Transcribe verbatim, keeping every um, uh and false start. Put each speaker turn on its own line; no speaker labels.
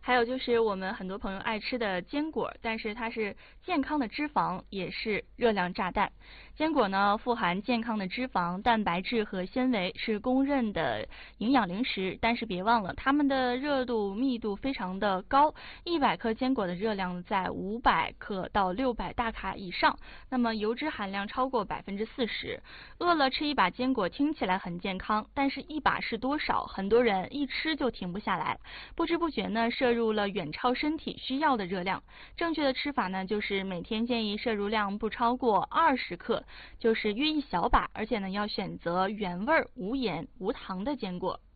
还有就是我们很多朋友爱吃的坚果，但是它是健康的脂肪，也是热量炸弹。坚果呢，富含健康的脂肪、蛋白质和纤维，是公认的营养零食。但是别忘了，它们的热度密度非常的高，一百克坚果的热量在五百克到六百大卡以上，那么油脂含量超过百分之四十。饿了吃一把坚果听起来很健康，但是一把是多少？很多人一吃就停不下来，不知不觉呢摄入了远超身体需要的热量。正确的吃法呢，就是每天建议摄入量不超过二十克，就是约一小把，而且呢要选择原味无盐无糖的坚果。